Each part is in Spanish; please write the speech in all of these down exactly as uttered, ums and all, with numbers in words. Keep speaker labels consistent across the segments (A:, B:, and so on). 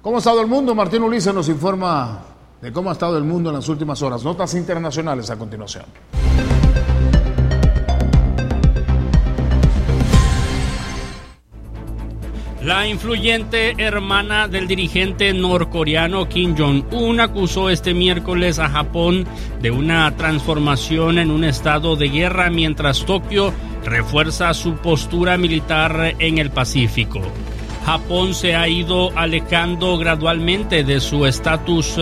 A: ¿Cómo ha estado el mundo? Martín Ulises nos informa de cómo ha estado el mundo en las últimas horas. Notas internacionales a continuación.
B: La influyente hermana del dirigente norcoreano Kim Jong-un acusó este miércoles a Japón de una transformación en un estado de guerra mientras Tokio refuerza su postura militar en el Pacífico. Japón se ha ido alejando gradualmente de su estatus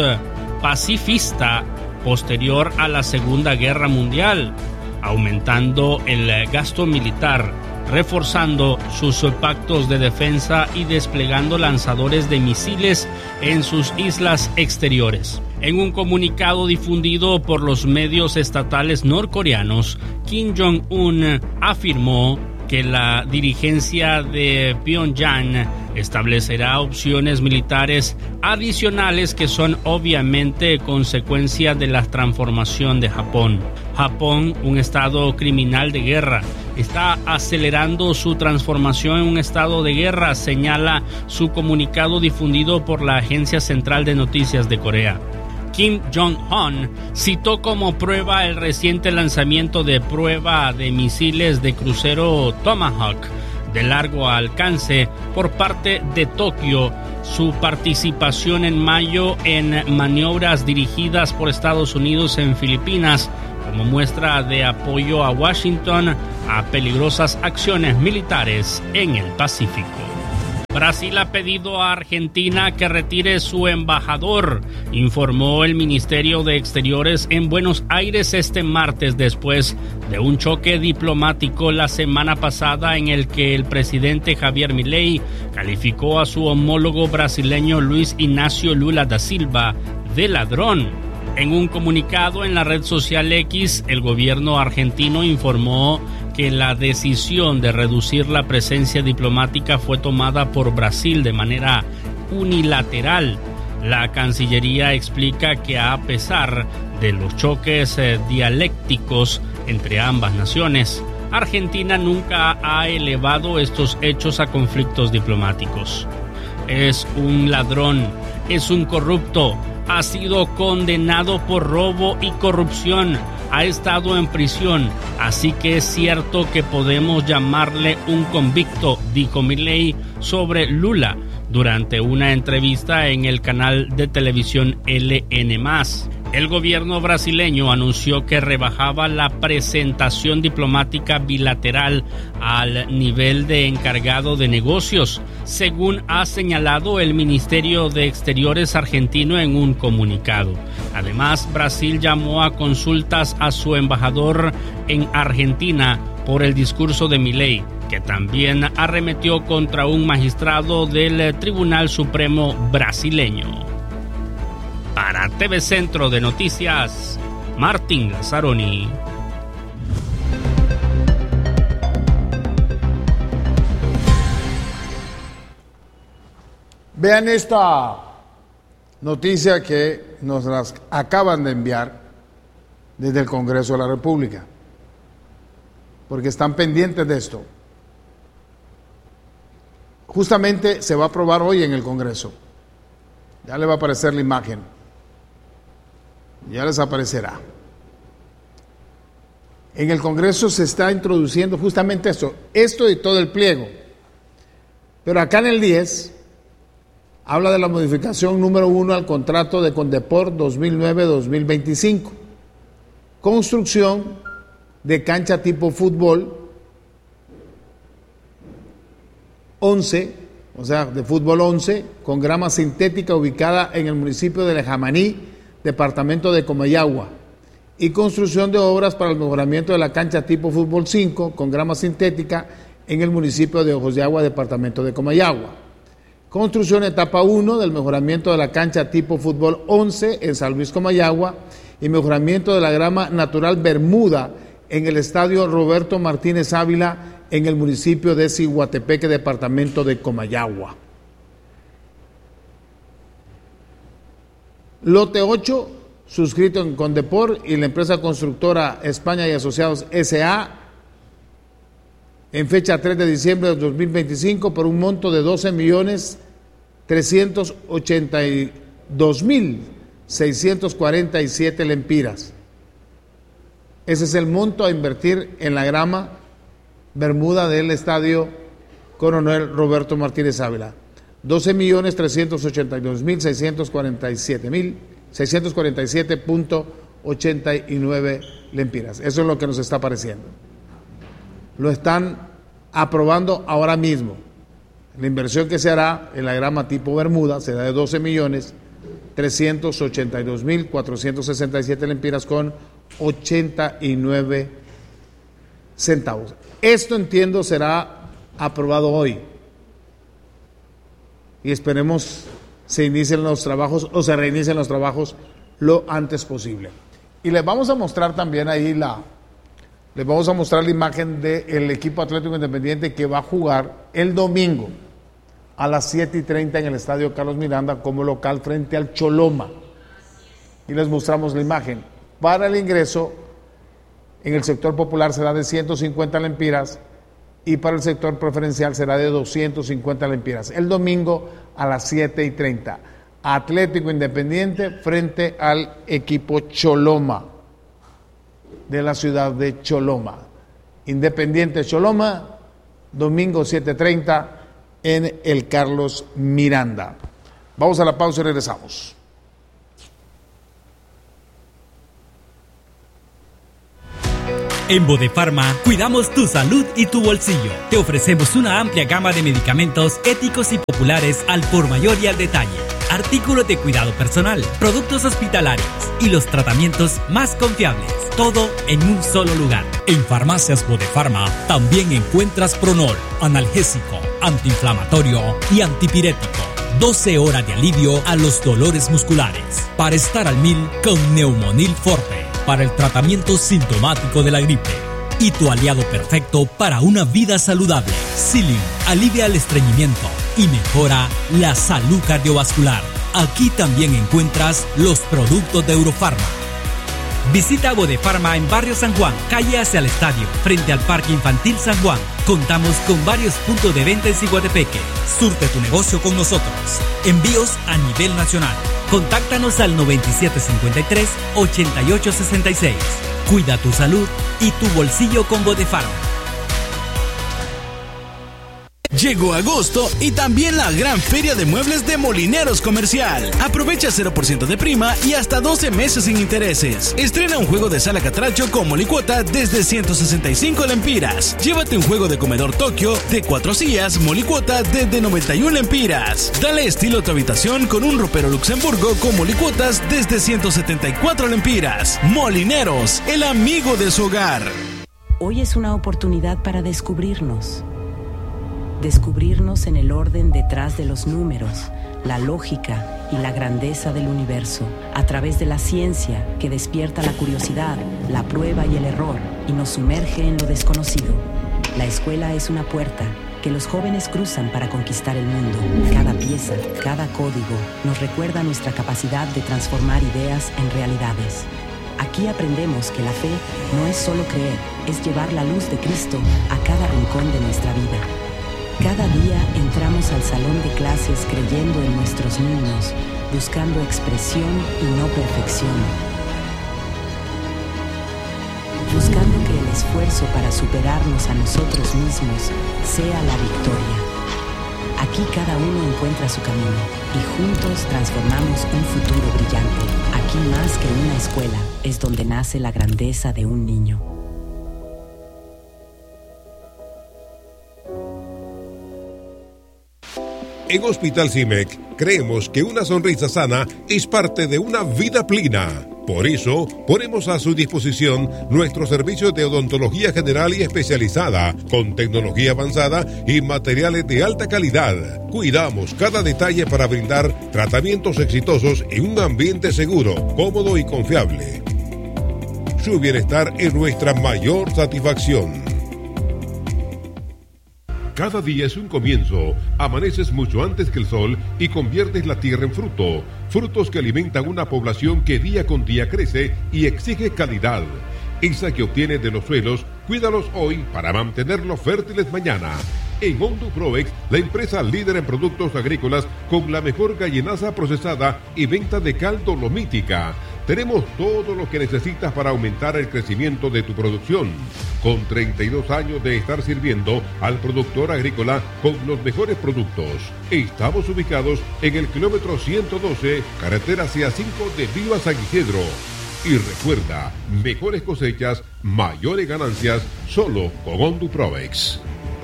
B: pacifista posterior a la Segunda Guerra Mundial, aumentando el gasto militar, reforzando sus pactos de defensa y desplegando lanzadores de misiles en sus islas exteriores. En un comunicado difundido por los medios estatales norcoreanos, Kim Jong-un afirmó que la dirigencia de Pyongyang establecerá opciones militares adicionales que son obviamente consecuencia de la transformación de Japón. Japón, un estado criminal de guerra, está acelerando su transformación en un estado de guerra, señala su comunicado difundido por la Agencia Central de Noticias de Corea. Kim Jong-un citó como prueba el reciente lanzamiento de prueba de misiles de crucero Tomahawk de largo alcance por parte de Tokio, su participación en mayo en maniobras dirigidas por Estados Unidos en Filipinas como muestra de apoyo a Washington a peligrosas acciones militares en el Pacífico. Brasil ha pedido a Argentina que retire su embajador, informó el Ministerio de Exteriores en Buenos Aires este martes después de un choque diplomático la semana pasada en el que el presidente Javier Milei calificó a su homólogo brasileño Luis Ignacio Lula da Silva de ladrón. En un comunicado en la red social X, el gobierno argentino informó que la decisión de reducir la presencia diplomática fue tomada por Brasil de manera unilateral. La Cancillería explica que a pesar de los choques eh, dialécticos entre ambas naciones, Argentina nunca ha elevado estos hechos a conflictos diplomáticos. Es un ladrón, es un corrupto, ha sido condenado por robo y corrupción, ha estado en prisión, así que es cierto que podemos llamarle un convicto, dijo Milei sobre Lula durante una entrevista en el canal de televisión L N más. El gobierno brasileño anunció que rebajaba la presentación diplomática bilateral al nivel de encargado de negocios, según ha señalado el Ministerio de Exteriores argentino en un comunicado. Además, Brasil llamó a consultas a su embajador en Argentina por el discurso de Milei, que también arremetió contra un magistrado del Tribunal Supremo brasileño. Para T V Centro de Noticias, Martín Lazzaroni.
A: Vean esta noticia que nos las acaban de enviar desde el Congreso de la República, porque están pendientes de esto. Justamente se va a aprobar hoy en el Congreso. Ya le va a aparecer la imagen. Ya les aparecerá. En el Congreso se está introduciendo justamente esto, esto y todo el pliego. Pero acá en el diez habla de la modificación número uno al contrato de Condepor dos mil nueve a dos mil veinticinco. Construcción de cancha tipo fútbol once, o sea, de fútbol once, con grama sintética ubicada en el municipio de Lejamaní, departamento de Comayagua, y construcción de obras para el mejoramiento de la cancha tipo fútbol cinco, con grama sintética en el municipio de Ojos de Agua, departamento de Comayagua. Construcción etapa uno del mejoramiento de la cancha tipo fútbol once en San Luis, Comayagua, y mejoramiento de la grama natural Bermuda en el estadio Roberto Martínez Ávila en el municipio de Ciguatepeque, departamento de Comayagua. Lote ocho, suscrito en Condepor y la empresa constructora España y Asociados S A, en fecha tres de diciembre de dos mil veinticinco, por un monto de doce millones trescientos ochenta y dos mil seiscientos cuarenta y siete lempiras. Ese es el monto a invertir en la grama bermuda del estadio Coronel Roberto Martínez Ávila. doce millones trescientos ochenta y dos mil seiscientos cuarenta y siete punto ochenta y nueve lempiras. Eso es lo que nos está apareciendo. Lo están aprobando ahora mismo. La inversión que se hará en la grama tipo bermuda será de doce millones trescientos ochenta y dos mil cuatrocientos sesenta y siete lempiras con ochenta y nueve centavos. Esto, entiendo, será aprobado hoy y esperemos se inicien los trabajos o se reinicien los trabajos lo antes posible. Y les vamos a mostrar también ahí la les vamos a mostrar la imagen del equipo Atlético Independiente que va a jugar el domingo a las siete y treinta en el estadio Carlos Miranda como local frente al Choloma. Y les mostramos la imagen. Para el ingreso en el sector popular será de ciento cincuenta lempiras y para el sector preferencial será de doscientos cincuenta lempiras. El domingo a las siete y treinta. Atlético Independiente frente al equipo Choloma de la ciudad de Choloma. Independiente Choloma, domingo siete y treinta en el Carlos Miranda. Vamos a la pausa y regresamos.
C: En Bodefarma cuidamos tu salud y tu bolsillo. Te ofrecemos una amplia gama de medicamentos éticos y populares al por mayor y al detalle. Artículos de cuidado personal, productos hospitalarios y los tratamientos más confiables. Todo en un solo lugar. En Farmacias Bodefarma también encuentras Pronol, analgésico, antiinflamatorio y antipirético. doce horas de alivio a los dolores musculares. Para estar al mil con Neumonil Forte. Para el tratamiento sintomático de la gripe. Y tu aliado perfecto para una vida saludable. Psyllium alivia el estreñimiento y mejora la salud cardiovascular. Aquí también encuentras los productos de Eurofarma. Visita Bodefarma en Barrio San Juan, calle hacia el estadio, frente al Parque Infantil San Juan. Contamos con varios puntos de venta en Ciguatepeque. Surte tu negocio con nosotros. Envíos a nivel nacional. Contáctanos al noventa y siete cincuenta y tres, ochenta y ocho sesenta y seis. Cuida tu salud y tu bolsillo con Bodefarma.
D: Llegó agosto y también la gran feria de muebles de Molineros Comercial. Aprovecha cero por ciento de prima y hasta doce meses sin intereses. Estrena un juego de sala catracho con molicuota desde ciento sesenta y cinco lempiras. Llévate un juego de comedor Tokio de cuatro sillas molicuota desde noventa y uno lempiras. Dale estilo a tu habitación con un ropero Luxemburgo con molicuotas desde ciento setenta y cuatro lempiras. Molineros, el amigo de su hogar.
E: Hoy es una oportunidad para descubrirnos. Descubrirnos en el orden detrás de los números, la lógica y la grandeza del universo, a través de la ciencia que despierta la curiosidad, la prueba y el error, y nos sumerge en lo desconocido. La escuela es una puerta que los jóvenes cruzan para conquistar el mundo. Cada pieza, cada código, nos recuerda nuestra capacidad de transformar ideas en realidades. Aquí aprendemos que la fe no es solo creer, es llevar la luz de Cristo a cada rincón de nuestra vida. Cada día entramos al salón de clases creyendo en nuestros niños, buscando expresión y no perfección. Buscando que el esfuerzo para superarnos a nosotros mismos sea la victoria. Aquí cada uno encuentra su camino y juntos transformamos un futuro brillante. Aquí más que una escuela es donde nace la grandeza de un niño.
F: En Hospital CIMEC creemos que una sonrisa sana es parte de una vida plena. Por eso, ponemos a su disposición nuestros servicios de odontología general y especializada, con tecnología avanzada y materiales de alta calidad. Cuidamos cada detalle para brindar tratamientos exitosos en un ambiente seguro, cómodo y confiable. Su bienestar es nuestra mayor satisfacción. Cada día es un comienzo. Amaneces mucho antes que el sol y conviertes la tierra en fruto. Frutos que alimentan una población que día con día crece y exige calidad. Esa que obtienes de los suelos, cuídalos hoy para mantenerlos fértiles mañana. En Honduprovex, la empresa líder en productos agrícolas con la mejor gallinaza procesada y venta de caldo lomítica. Tenemos todo lo que necesitas para aumentar el crecimiento de tu producción. Con treinta y dos años de estar sirviendo al productor agrícola con los mejores productos. Estamos ubicados en el kilómetro ciento doce, carretera C A cinco de Viva San Isidro. Y recuerda, mejores cosechas, mayores ganancias, solo con Honduprovex.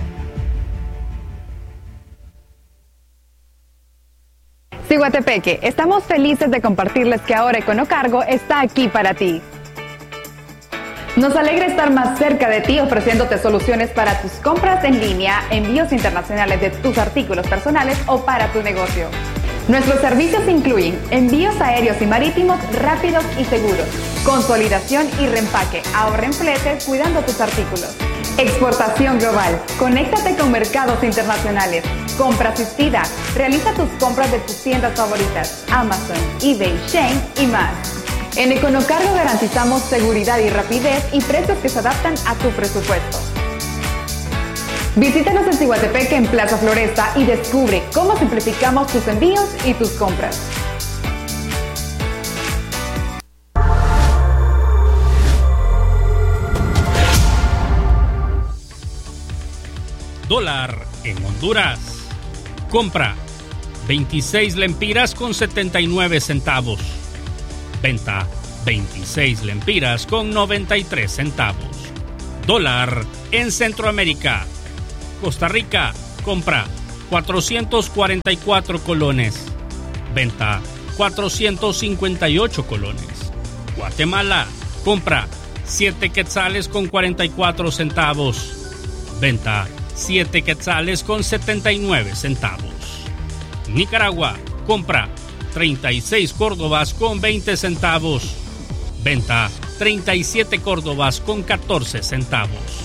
G: Ciguatepeque, estamos felices de compartirles que ahora Econocargo está aquí para ti. Nos alegra estar más cerca de ti ofreciéndote soluciones para tus compras en línea, envíos internacionales de tus artículos personales o para tu negocio. Nuestros servicios incluyen envíos aéreos y marítimos rápidos y seguros, consolidación y reempaque, ahorra en fletes cuidando tus artículos. Exportación global, conéctate con mercados internacionales, compra asistida, realiza tus compras de tus tiendas favoritas, Amazon, eBay, Shein y más. En Econocargo garantizamos seguridad y rapidez y precios que se adaptan a tu presupuesto. Visítanos en Ciguatepeque en Plaza Floresta y descubre cómo simplificamos tus envíos y tus compras.
B: Dólar en Honduras. Compra veintiséis lempiras con setenta y nueve centavos. Venta veintiséis lempiras con noventa y tres centavos. Dólar en Centroamérica. Costa Rica, compra cuatrocientos cuarenta y cuatro colones. Venta cuatrocientos cincuenta y ocho colones. Guatemala, compra siete quetzales con cuarenta y cuatro centavos. Venta siete quetzales con setenta y nueve centavos. Nicaragua, compra treinta y seis córdobas con veinte centavos. Venta treinta y siete córdobas con catorce centavos.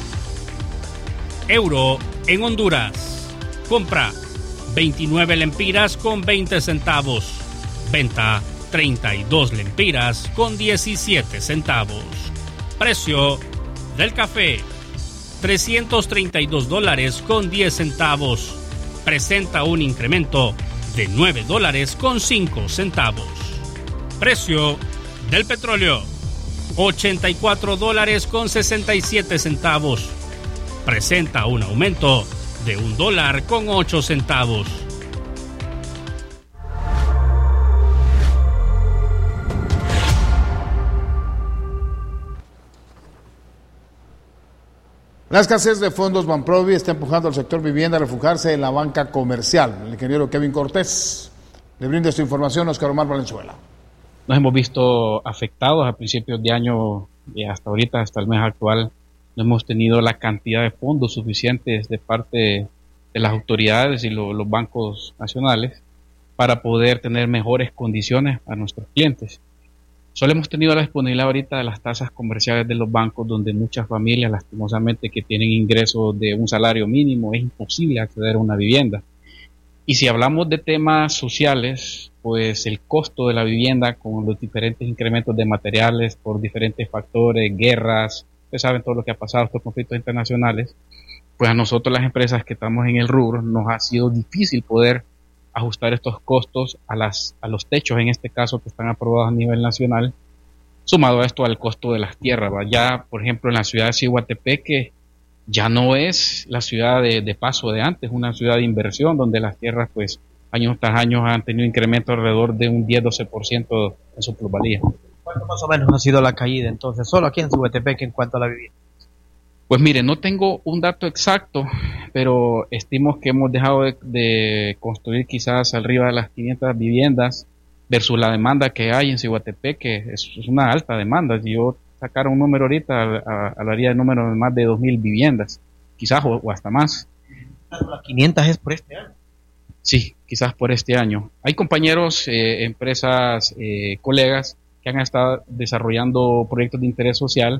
B: Euro en Honduras. Compra veintinueve lempiras con veinte centavos. Venta treinta y dos lempiras con diecisiete centavos. Precio del café trescientos treinta y dos dólares con diez centavos. Presenta un incremento de nueve dólares con cinco centavos. Precio del petróleo ochenta y cuatro dólares con sesenta y siete centavos. Presenta un aumento de un dólar con ocho centavos.
A: La escasez de fondos Banprovi está empujando al sector vivienda a refugiarse en la banca comercial. El ingeniero Kevin Cortés le brinda esta información a Oscar Omar Valenzuela.
H: Nos hemos visto afectados a principios de año y hasta ahorita, hasta el mes actual, no hemos tenido la cantidad de fondos suficientes de parte de las autoridades y lo, los bancos nacionales para poder tener mejores condiciones a nuestros clientes. Solo hemos tenido la disponibilidad ahorita de las tasas comerciales de los bancos, donde muchas familias, lastimosamente, que tienen ingresos de un salario mínimo, es imposible acceder a una vivienda. Y si hablamos de temas sociales, pues el costo de la vivienda con los diferentes incrementos de materiales por diferentes factores, guerras, ustedes saben todo lo que ha pasado, estos conflictos internacionales, pues a nosotros las empresas que estamos en el rubro nos ha sido difícil poder ajustar estos costos a las a los techos, en este caso, que están aprobados a nivel nacional, sumado a esto al costo de las tierras. ¿va? Ya, por ejemplo, en la ciudad de Ciguatepeque ya no es la ciudad de, de paso de antes, una ciudad de inversión donde las tierras, pues, años tras años han tenido incremento alrededor de un diez a doce por ciento en su plusvalía.
I: ¿Cuánto más o menos ha sido la caída entonces, solo aquí en Ciguatepeque en cuanto a la vivienda?
H: Pues mire, no tengo un dato exacto, pero estimo que hemos dejado de, de construir quizás arriba de las quinientas viviendas versus la demanda que hay en Ciguatepeque, es, es una alta demanda. Si yo sacara un número ahorita, hablaría de número de más de dos mil viviendas, quizás o, o hasta más.
I: ¿Las quinientas es por este año?
H: Sí, quizás por este año. Hay compañeros, eh, empresas, eh, colegas que han estado desarrollando proyectos de interés social,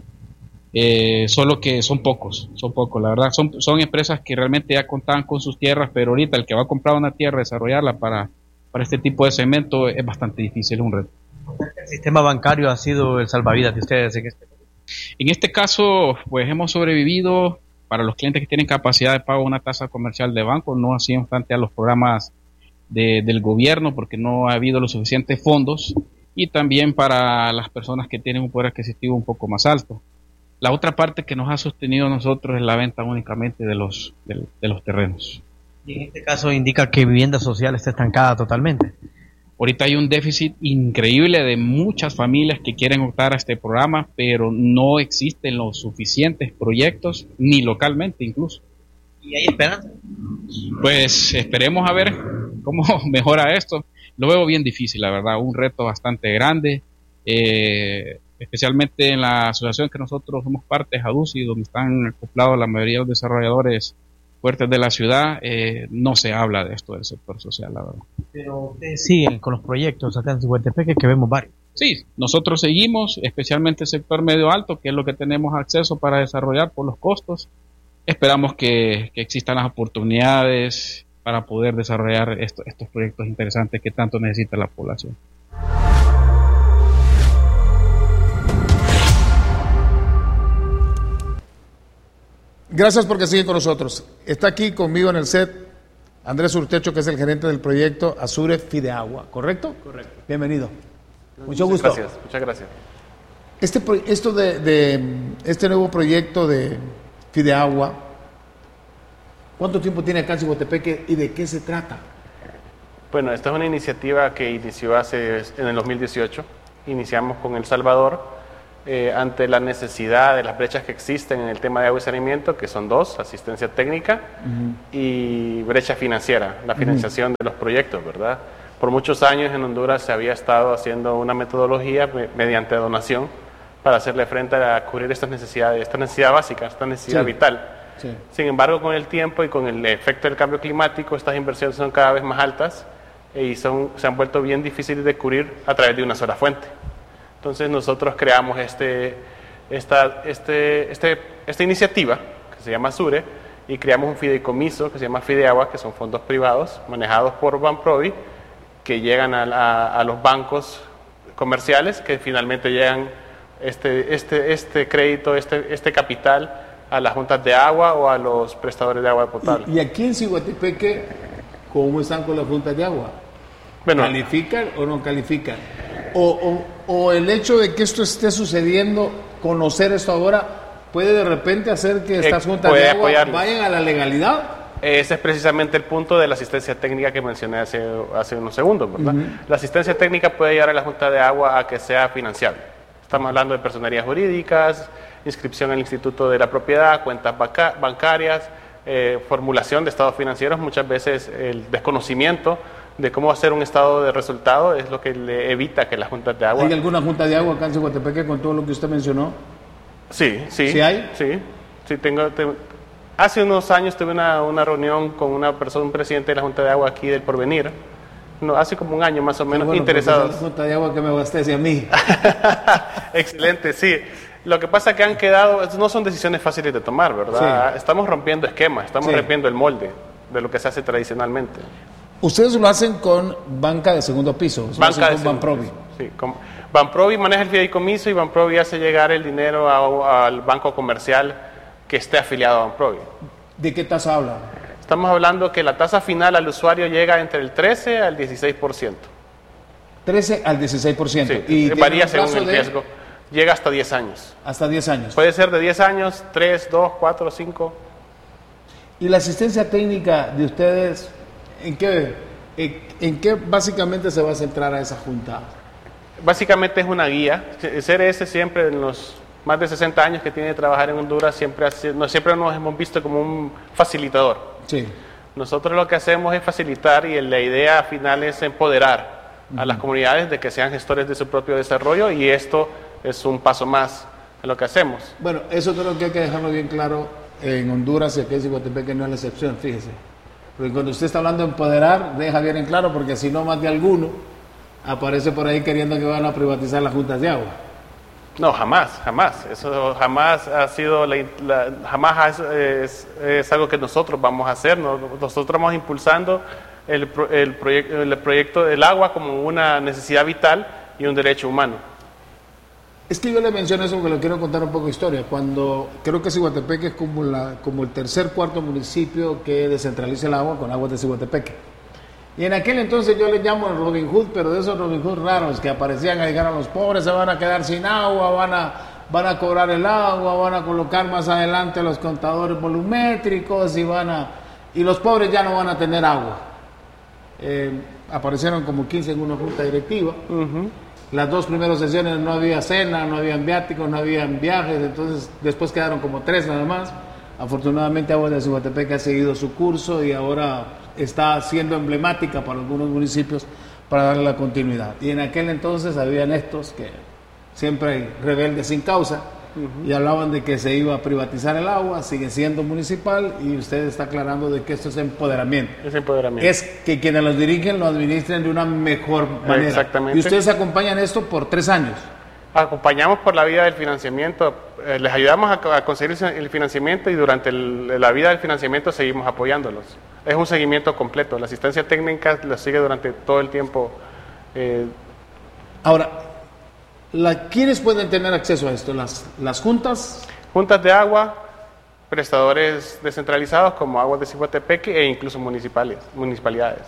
H: eh, solo que son pocos, son pocos, la verdad, son, son empresas que realmente ya contaban con sus tierras, pero ahorita el que va a comprar una tierra, desarrollarla para, para este tipo de cemento es bastante difícil, es un reto.
I: ¿El sistema bancario ha sido el salvavidas de ustedes en este
H: En este caso, pues hemos sobrevivido para los clientes que tienen capacidad de pago una tasa comercial de banco, no hacían frente a los programas de, del gobierno porque no ha habido los suficientes fondos, y también para las personas que tienen un poder adquisitivo un poco más alto. La otra parte que nos ha sostenido a nosotros es la venta únicamente de los, de, de los terrenos.
I: Y en este caso indica que vivienda social está estancada totalmente.
H: Ahorita hay un déficit increíble de muchas familias que quieren optar a este programa, pero no existen los suficientes proyectos, ni localmente incluso.
I: ¿Y hay esperanza?
H: Pues esperemos a ver cómo mejora esto. Lo veo bien difícil, la verdad, un reto bastante grande, eh, especialmente en la asociación que nosotros somos parte, Jadusi, donde están acoplados la mayoría de los desarrolladores fuertes de la ciudad. Eh, no se habla de esto del sector social, la verdad.
I: Pero ustedes siguen con los proyectos acá en Cihuetepeque, que vemos varios.
H: Sí, nosotros seguimos, especialmente el sector medio alto, que es lo que tenemos acceso para desarrollar por los costos. Esperamos que, que existan las oportunidades para poder desarrollar esto, estos proyectos interesantes que tanto necesita la población.
A: Gracias porque sigue con nosotros. Está aquí conmigo en el set Andrés Urtecho, que es el gerente del proyecto Azure Fideagua, ¿correcto?
J: Correcto.
A: Bienvenido. Mucho
J: Muchas
A: gusto.
J: Gracias, muchas gracias.
A: Este, esto de, de este nuevo proyecto de Fideagua, ¿cuánto tiempo tiene acá en Cihuetepeque y de qué se trata?
J: Bueno, esta es una iniciativa que inició hace en el dos mil dieciocho. Iniciamos con El Salvador eh, ante la necesidad de las brechas que existen en el tema de agua y saneamiento, que son dos: asistencia técnica uh-huh. y brecha financiera, la financiación uh-huh. de los proyectos, ¿verdad? Por muchos años en Honduras se había estado haciendo una metodología me, mediante donación para hacerle frente a cubrir estas necesidades, esta necesidad básica, esta necesidad sí. vital. Sí. Sin embargo, con el tiempo y con el efecto del cambio climático, estas inversiones son cada vez más altas y son, se han vuelto bien difíciles de cubrir a través de una sola fuente. Entonces nosotros creamos este, esta, este, este, esta iniciativa que se llama Azure, y creamos un fideicomiso que se llama Fideagua, que son fondos privados manejados por Banprovi, que llegan a, a, a los bancos comerciales, que finalmente llegan este, este, este crédito, este, este capital a las juntas de agua o a los prestadores de agua potable.
A: ¿Y, y aquí en Cihuetepeque cómo están con las juntas de agua?
J: Bueno,
A: ¿califican o no califican? O, o, o el hecho de que esto esté sucediendo, conocer esto ahora, puede de repente hacer que estas juntas de agua apoyarles. vayan a la legalidad.
J: Ese es precisamente el punto de la asistencia técnica que mencioné hace, hace unos segundos, ¿verdad? Uh-huh. La asistencia técnica puede llevar a la junta de agua a que sea financiable. Estamos hablando de personerías jurídicas, inscripción al Instituto de la Propiedad, cuentas banca- bancarias, eh, formulación de estados financieros. Muchas veces el desconocimiento de cómo hacer un estado de resultado es lo que le evita que las juntas de agua...
A: ¿Hay alguna junta de agua acá en Cihuetepeque con todo lo que usted mencionó?
J: Sí, sí.
A: ¿Sí hay?
J: Sí, sí tengo... tengo hace unos años tuve una, una reunión con una persona, un presidente de la Junta de Agua aquí del Porvenir, no, hace como un año más o menos, bueno, interesados.
A: La Junta de Agua que me abastece a mí.
J: Excelente, sí. Lo que pasa es que han quedado, no son decisiones fáciles de tomar, ¿verdad? Sí. Estamos rompiendo esquemas, estamos sí. rompiendo el molde de lo que se hace tradicionalmente.
A: Ustedes lo hacen con banca de segundo piso,
J: banca
A: de con Banprovi.
J: Sí, con, Banprovi maneja el fideicomiso y Banprovi hace llegar el dinero a, al banco comercial que esté afiliado a Banprovi.
A: ¿De qué tasa habla?
J: Estamos hablando que la tasa final al usuario llega entre el trece al dieciséis por ciento.
A: trece al dieciséis por ciento.
J: Sí,
A: y
J: varía según el riesgo. Llega hasta diez años.
A: Hasta diez años.
J: Puede ser de diez años, tres, dos, cuatro, cinco.
A: ¿Y la asistencia técnica de ustedes, en qué, en, en qué básicamente se va a centrar a esa junta?
J: Básicamente es una guía. El C R S siempre en los más de sesenta años que tiene de trabajar en Honduras, siempre, no, siempre nos hemos visto como un facilitador.
A: Sí.
J: Nosotros lo que hacemos es facilitar y la idea final es empoderar uh-huh. a las comunidades de que sean gestores de su propio desarrollo, y esto es un paso más en lo que hacemos.
A: Bueno, eso creo que hay que dejarlo bien claro en Honduras, y aquí en Cihuetepeque no es la excepción, fíjese. Porque cuando usted está hablando de empoderar, deja bien en claro, porque si no, más de alguno aparece por ahí queriendo que van a privatizar las juntas de agua.
J: No, jamás, jamás. Eso jamás ha sido, la, la, jamás es, es algo que nosotros vamos a hacer. Nosotros vamos impulsando el, el, proyecto, el proyecto del agua como una necesidad vital y un derecho humano.
A: Es que yo le menciono eso porque le quiero contar un poco de historia. Cuando creo que Ciguatepeque es como, la, como el tercer, cuarto municipio que descentraliza el agua con aguas de Ciguatepeque. Y en aquel entonces yo le llamo el Robin Hood, pero de esos Robin Hood raros que aparecían a llegar a los pobres, se van a quedar sin agua, van a, van a cobrar el agua, van a colocar más adelante los contadores volumétricos y, van a, y los pobres ya no van a tener agua. Eh, aparecieron como quince en una junta directiva. Uh-huh. Las dos primeras sesiones no había cena, no había viáticos, no había viajes, entonces después quedaron como tres nada más. Afortunadamente Aguas de Ciguatepeque ha seguido su curso y ahora está siendo emblemática para algunos municipios para darle la continuidad. Y en aquel entonces habían estos que siempre hay rebeldes sin causa, uh-huh, y hablaban de que se iba a privatizar el agua, sigue siendo municipal, y usted está aclarando de que esto es empoderamiento.
J: Es empoderamiento.
A: Es que quienes los dirigen lo administren de una mejor manera.
J: Exactamente.
A: Y ustedes acompañan esto por tres años.
J: Acompañamos por la vía del financiamiento, eh, les ayudamos a, a conseguir el financiamiento y durante el, la vida del financiamiento seguimos apoyándolos. Es un seguimiento completo, la asistencia técnica la sigue durante todo el tiempo. Eh.
A: Ahora, la, ¿quiénes pueden tener acceso a esto? ¿Las, las juntas?
J: Juntas de agua, prestadores descentralizados como Aguas de Ciguatepeque e incluso municipales, municipalidades.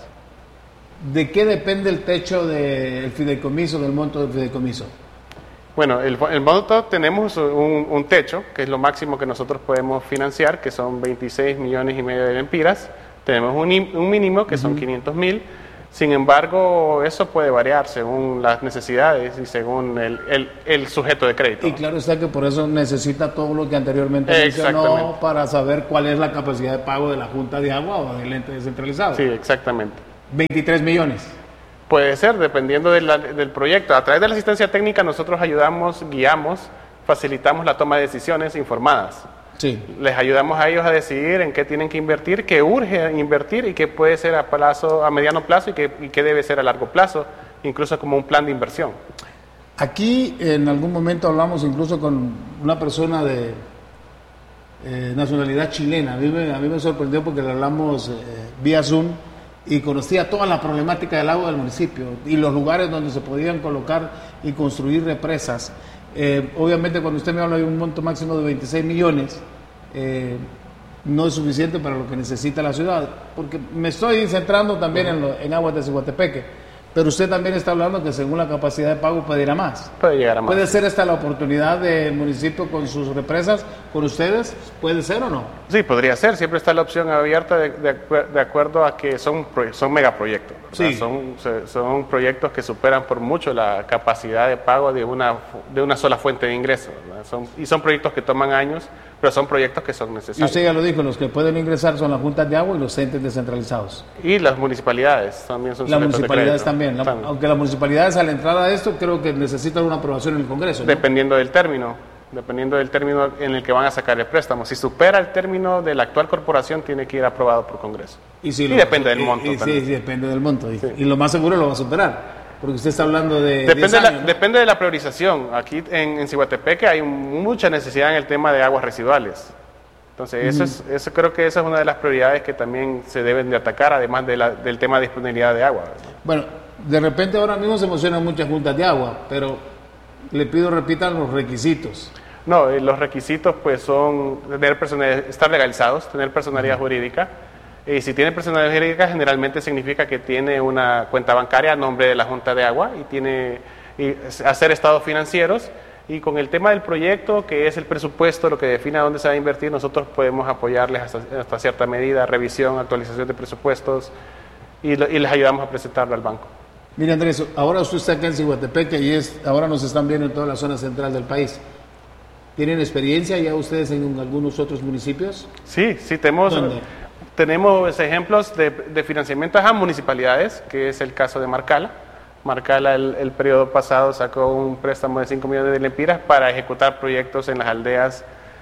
A: ¿De qué depende el techo del fideicomiso, del monto del fideicomiso?
J: Bueno, el, el monto tenemos un, un techo, que es lo máximo que nosotros podemos financiar, que son veintiséis millones y medio de lempiras. Tenemos un, un mínimo, que son uh-huh, quinientos mil. Sin embargo, eso puede variar según las necesidades y según el, el, el sujeto de crédito.
A: Y claro está que por eso necesita todo lo que anteriormente mencionó para saber cuál es la capacidad de pago de la Junta de Agua o del ente descentralizado.
J: Sí, exactamente.
A: veintitrés millones.
J: Puede ser, dependiendo de la, del proyecto. A través de la asistencia técnica nosotros ayudamos, guiamos, facilitamos la toma de decisiones informadas.
A: Sí.
J: Les ayudamos a ellos a decidir en qué tienen que invertir, qué urge invertir y qué puede ser a plazo, a mediano plazo y qué, y qué debe ser a largo plazo, incluso como un plan de inversión.
A: Aquí en algún momento hablamos incluso con una persona de eh, nacionalidad chilena. A mí, me, a mí me sorprendió porque le hablamos eh, vía Zoom y conocía toda la problemática del agua del municipio y los lugares donde se podían colocar y construir represas. Eh, obviamente cuando usted me habla de un monto máximo de veintiséis millones, eh, no es suficiente para lo que necesita la ciudad, porque me estoy centrando también en, lo, en Aguas de Ciguatepeque, pero usted también está hablando que según la capacidad de pago puede ir a más.
J: Puede llegar a más.
A: ¿Puede ser esta la oportunidad del municipio con sus represas, con ustedes? ¿Puede ser o no?
J: Sí, podría ser. Siempre está la opción abierta de, de, de acuerdo a que son, son megaproyectos. Sí. Son, son proyectos que superan por mucho la capacidad de pago de una, de una sola fuente de ingreso. Son, y son proyectos que toman años, pero son proyectos que son necesarios.
A: Y usted ya lo dijo, los que pueden ingresar son las juntas de agua y los entes descentralizados.
J: Y las municipalidades también son
A: Las municipalidades también. La, también. Aunque las municipalidades a la entrada de esto creo que necesitan una aprobación en el Congreso, ¿no?
J: Dependiendo del término, dependiendo del término en el que van a sacar el préstamo. Si supera el término de la actual corporación, tiene que ir aprobado por Congreso.
A: Y, si
J: y
A: lo,
J: depende del monto.
A: Y, sí, sí, depende del monto. Y, sí. y lo más seguro lo va a superar. Porque usted está hablando de
J: depende,
A: diez años,
J: de la,
A: ¿no?
J: Depende de la priorización. Aquí en, en Ciguatepeque hay mucha necesidad en el tema de aguas residuales. Entonces, eso, es, eso creo que esa es una de las prioridades que también se deben de atacar, además de la, del tema de disponibilidad de agua, ¿verdad?
A: Bueno, de repente ahora mismo se emocionan muchas juntas de agua, pero le pido repitan los requisitos.
J: No, los requisitos pues son tener personalidad, estar legalizados, tener personalidad jurídica. Y si tiene personalidad jurídica, generalmente significa que tiene una cuenta bancaria a nombre de la Junta de Agua y tiene y hacer estados financieros. Y con el tema del proyecto, que es el presupuesto, lo que define a dónde se va a invertir, nosotros podemos apoyarles hasta, hasta cierta medida, revisión, actualización de presupuestos, y, lo, y les ayudamos a presentarlo al banco.
A: Mire, Andrés, ahora usted está acá en Ciguatepeque y es, ahora nos están viendo en toda la zona central del país. ¿Tienen experiencia ya ustedes en algunos otros municipios?
J: Sí, sí, tenemos, tenemos ejemplos de, de financiamiento a municipalidades, que es el caso de Marcala. Marcala el, el periodo pasado sacó un préstamo de cinco millones de lempiras para ejecutar proyectos en las aldeas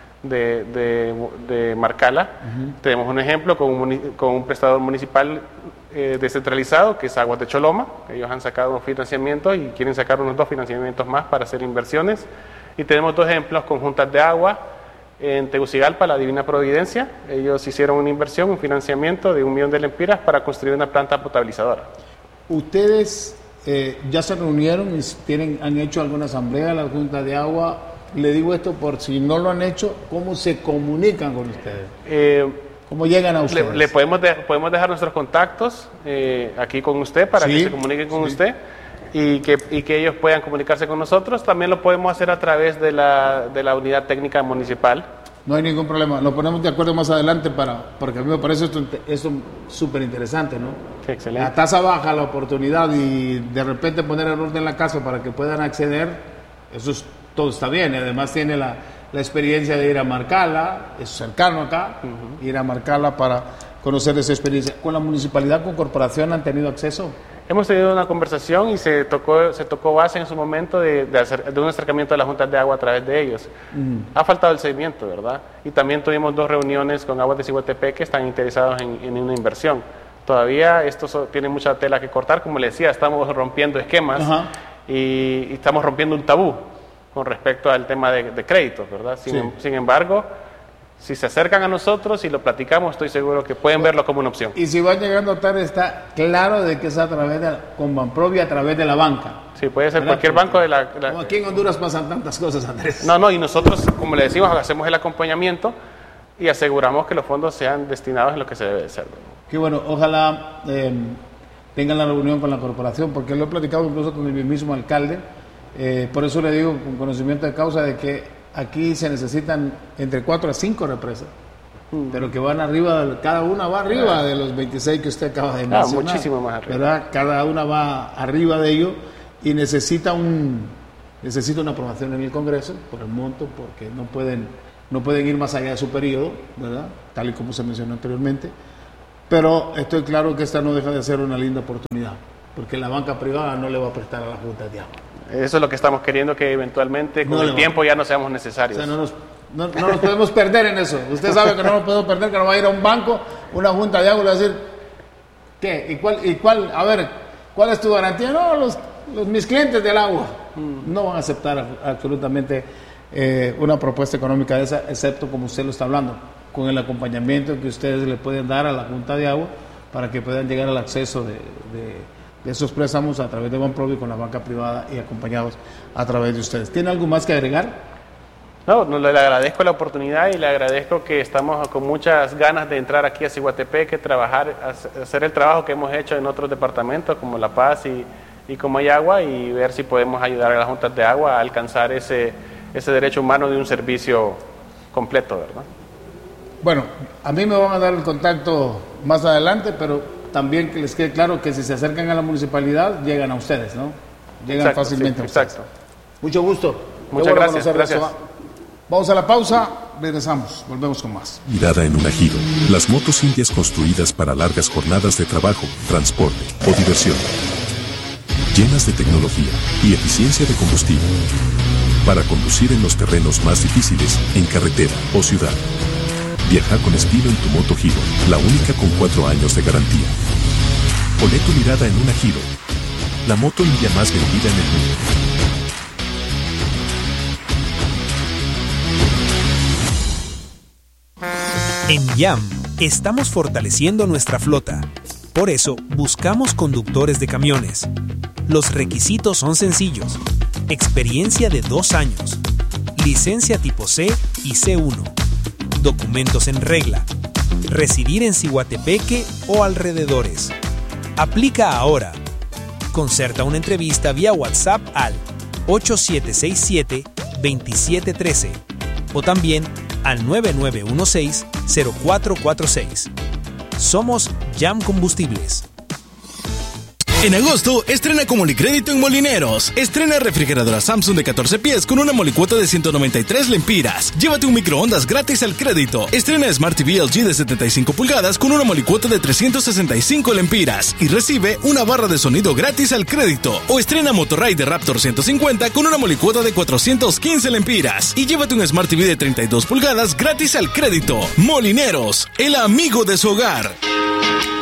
J: de, de, de Marcala. Uh-huh. Tenemos un ejemplo con un, con un prestador municipal eh, descentralizado, que es Aguas de Choloma. Ellos han sacado un financiamiento y quieren sacar unos dos financiamientos más para hacer inversiones. Y tenemos dos ejemplos con juntas de agua en Tegucigalpa, la Divina Providencia. Ellos hicieron una inversión, un financiamiento de un millón de lempiras para construir una planta potabilizadora.
A: Ustedes eh, ya se reunieron y tienen, han hecho alguna asamblea, la Junta de Agua. Le digo esto por si no lo han hecho, ¿cómo se comunican con ustedes?
J: Eh,
A: ¿Cómo llegan a ustedes?
J: Le, le podemos, de, podemos dejar nuestros contactos eh, aquí con usted para sí, que se comuniquen con sí. usted y que, y que ellos puedan comunicarse con nosotros. También lo podemos hacer a través de la, de la unidad técnica municipal.
A: No hay ningún problema, lo ponemos de acuerdo más adelante para, porque a mí me parece esto, esto súper interesante, ¿no?
J: Sí, excelente.
A: La tasa baja, la oportunidad y de repente poner el orden en la casa para que puedan acceder, eso es, todo está bien, y además tiene la, la experiencia de ir a Marcala, es cercano acá, uh-huh. ir a Marcala para conocer esa experiencia. ¿Con la municipalidad, con corporación han tenido acceso?
J: Hemos tenido una conversación y se tocó, se tocó base en su momento de, de, hacer, de un acercamiento de las juntas de agua a través de ellos. Mm. Ha faltado el seguimiento, ¿verdad? Y también tuvimos dos reuniones con Aguas de Ciguatepec que están interesados en, en una inversión. Todavía esto so, tiene mucha tela que cortar, como le decía, estamos rompiendo esquemas uh-huh. y, y estamos rompiendo un tabú con respecto al tema de, de créditos, ¿verdad? Sin, sí. sin embargo, si se acercan a nosotros y lo platicamos, estoy seguro que pueden verlo como una opción.
A: Y si van llegando tarde, está claro de que es a través de, con Banprovi, a través de la banca.
J: Sí, puede ser ¿verdad? Cualquier banco de la, la...
A: Como aquí en Honduras pasan tantas cosas, Andrés.
J: No, no, y nosotros, como le decimos, hacemos el acompañamiento y aseguramos que los fondos sean destinados en lo que se debe de ser.
A: Qué bueno, ojalá eh, tengan la reunión con la corporación, porque lo he platicado incluso con el mismo alcalde, eh, por eso le digo con conocimiento de causa de que aquí se necesitan entre cuatro a cinco represas, mm. pero que van arriba, de, cada una va arriba ah. de los veintiséis que usted acaba de mencionar.
J: Ah, muchísimo más arriba.
A: ¿Verdad? Cada una va arriba de ello y necesita un necesita una aprobación en el Congreso por el monto, porque no pueden no pueden ir más allá de su periodo, ¿verdad? Tal y como se mencionó anteriormente. Pero estoy claro que esta no deja de ser una linda oportunidad, porque la banca privada no le va a prestar a la Junta de Agua.
J: Eso es lo que estamos queriendo, que eventualmente con no el tiempo ya no seamos necesarios.
A: O sea, no, nos, no, no nos podemos perder en eso. Usted sabe que no nos podemos perder, que no va a ir a un banco, una junta de agua y le va a decir, ¿qué? ¿Y cuál? ¿Y cuál? A ver, ¿cuál es tu garantía? No, los, los mis clientes del agua mm. no van a aceptar absolutamente eh, una propuesta económica de esa, excepto como usted lo está hablando, con el acompañamiento que ustedes le pueden dar a la junta de agua para que puedan llegar al acceso de... de de esos préstamos a través de Banprovi con la banca privada y acompañados a través de ustedes. ¿Tiene algo más que agregar?
J: No, no, le agradezco la oportunidad y le agradezco que estamos con muchas ganas de entrar aquí a Ciguatepec, que trabajar, hacer el trabajo que hemos hecho en otros departamentos como La Paz y, y Comayagua, y ver si podemos ayudar a las juntas de agua a alcanzar ese, ese derecho humano de un servicio completo, ¿verdad?
A: Bueno, a mí me van a dar el contacto más adelante, pero también que les quede claro que si se acercan a la municipalidad, llegan a ustedes, ¿no? Llegan exacto, fácilmente sí, a ustedes. Exacto. Mucho gusto.
J: Muchas gracias. gracias.
A: Vamos a la pausa, regresamos, volvemos con más.
K: Mirada en una Giro, las motos indias construidas para largas jornadas de trabajo, transporte o diversión. Llenas de tecnología y eficiencia de combustible. Para conducir en los terrenos más difíciles, en carretera o ciudad. Viaja con estilo en tu moto Giro, la única con cuatro años de garantía. Poné tu mirada en una Giro, la moto india más vendida en el
L: mundo. En YAM estamos fortaleciendo nuestra flota. Por eso buscamos conductores de camiones. Los requisitos son sencillos. Experiencia de dos años. Licencia tipo C y C uno. Documentos en regla. Residir en Ciguatepeque o alrededores. Aplica ahora. Concerta una entrevista vía WhatsApp al ocho siete seis siete, dos siete uno tres o también al nueve nueve uno seis, cero cuatro cuatro seis. Somos YAM Combustibles.
D: En agosto, estrena con Molicrédito en Molineros. Estrena refrigeradora Samsung de catorce pies con una molicuota de ciento noventa y tres lempiras. Llévate un microondas gratis al crédito. Estrena Smart T V L G de setenta y cinco pulgadas con una molicuota de trescientos sesenta y cinco lempiras. Y recibe una barra de sonido gratis al crédito. O estrena Motorride Raptor ciento cincuenta con una molicuota de cuatrocientos quince lempiras. Y llévate un Smart T V de treinta y dos pulgadas gratis al crédito. Molineros, el amigo de su hogar.